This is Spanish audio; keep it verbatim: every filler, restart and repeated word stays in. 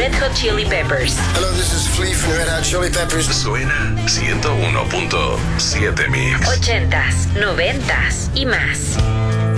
Red Hot Chili Peppers. Hello, this is Flea from Red Hot Chili Peppers. Suena ciento uno punto siete Mix. Ochentas, noventas y más.